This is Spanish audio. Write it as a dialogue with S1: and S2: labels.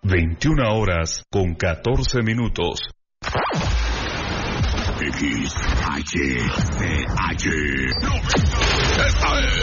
S1: 21 horas con 14 minutos.
S2: XHCH. Esta es